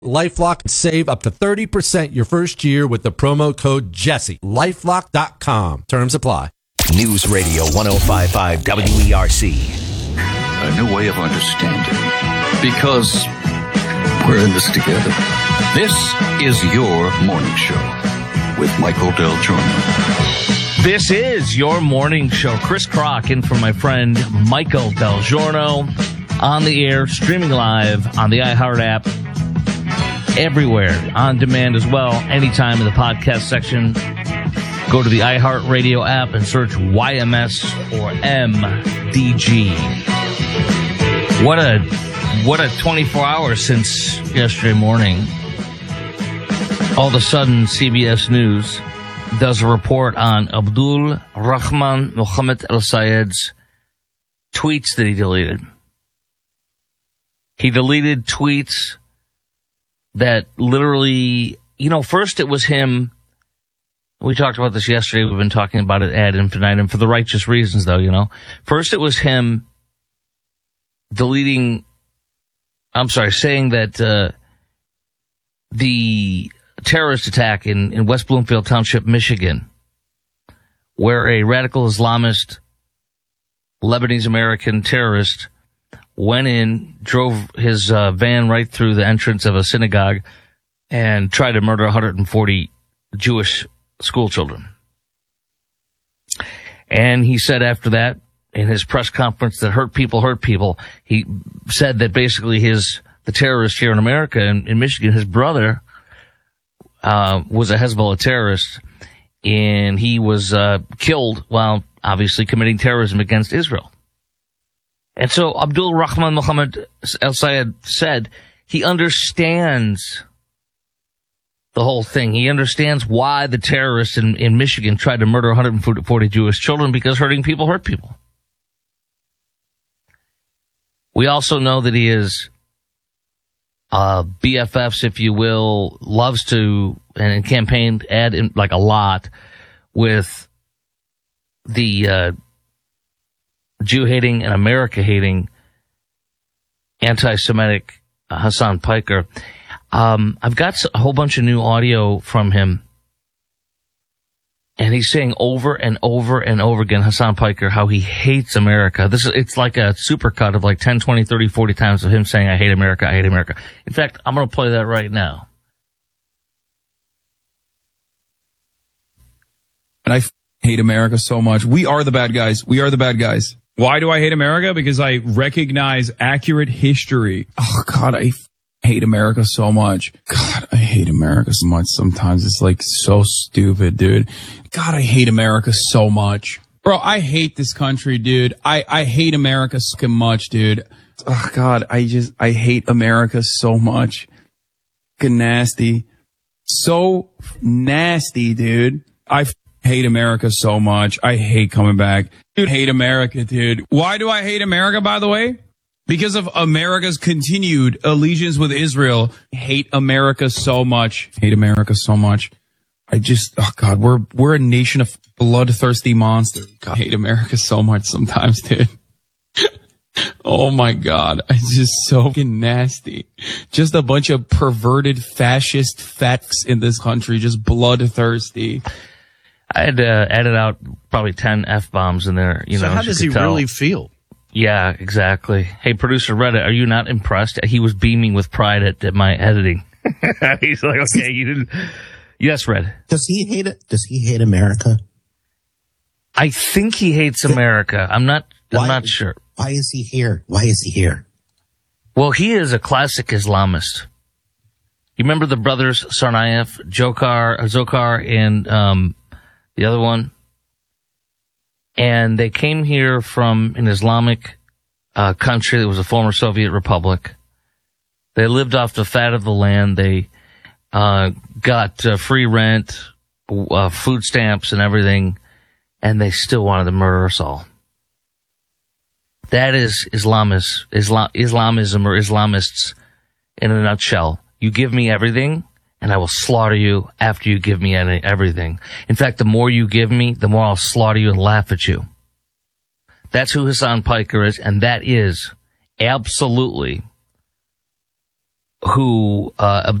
LifeLock, save up to 30% your first year with the promo code Jesse. LifeLock.com. Terms apply. News Radio 105.5 WERC. A new way of understanding. Because we're in this together. This is your morning show with Michael Del Giorno. This is your morning show. Chris Crock in for my friend Michael Del Giorno. On the air, streaming live on the iHeart app. Everywhere, on demand as well, anytime in the podcast section. Go to the iHeart Radio app and search YMS or MDG. What a 24 hours since yesterday morning. All of a sudden, CBS News does a report on Abdul Rahman Mohammed al-Sayed's tweets that he deleted. He deleted tweets that literally, first it was him. We talked about this yesterday. We've been talking about it ad infinitum for the righteous reasons, though, First it was him saying that the terrorist attack in West Bloomfield Township, Michigan, where a radical Islamist Lebanese-American terrorist went in, drove his van right through the entrance of a synagogue and tried to murder 140 Jewish school children. And he said after that, in his press conference, that hurt people. He said that basically the terrorist here in America, in Michigan, his brother, was a Hezbollah terrorist, and he was killed while obviously committing terrorism against Israel. And so Abdul Rahman Mohammed al-Sayed said he understands the whole thing. He understands why the terrorists in Michigan tried to murder 140 Jewish children, because hurting people hurt people. We also know that he is BFFs, if you will, loves to and campaigned a lot with the Jew-hating and America-hating anti-Semitic Hassan Piker. I've got a whole bunch of new audio from him, and he's saying over and over and over again, Hassan Piker, how he hates America. It's like a supercut of like 10, 20, 30, 40 times of him saying, I hate America, I hate America. In fact, I'm going to play that right now. And I hate America so much. We are the bad guys. We are the bad guys. Why do I hate America? Because I recognize accurate history. Oh, God, I hate America so much. God, I hate America so much. Sometimes it's like so stupid, dude. God, I hate America so much. Bro, I hate this country, dude. I hate America so much, dude. Oh, God, I hate America so much. Fucking nasty. So nasty, dude. I hate America so much. I hate coming back. Dude, hate America, dude. Why do I hate America, by the way? Because of America's continued allegiance with Israel. I hate America so much. Hate America so much. Oh God, we're a nation of bloodthirsty monsters. God, I hate America so much sometimes, dude. Oh my God, it's just so fucking nasty. Just a bunch of perverted fascist fucks in this country, just bloodthirsty. I had added out probably 10 F-bombs in there. So how does he really feel? Yeah, exactly. Hey, producer Reddit, are you not impressed? He was beaming with pride at my editing. He's like, okay, you didn't. Yes, Red. Does he hate it? Does he hate America? I think he hates America. I'm not sure. Why is he here? Why is he here? Well, he is a classic Islamist. You remember the brothers Tsarnaev, Dzhokhar, and the other one? And they came here from an Islamic country that was a former Soviet republic. They lived off the fat of the land. They got free rent, food stamps and everything, and they still wanted to murder us all. That is Islamism or Islamists in a nutshell. You give me everything, and I will slaughter you after you give me everything. In fact, the more you give me, the more I'll slaughter you and laugh at you. That's who Hassan Piker is, and that is absolutely who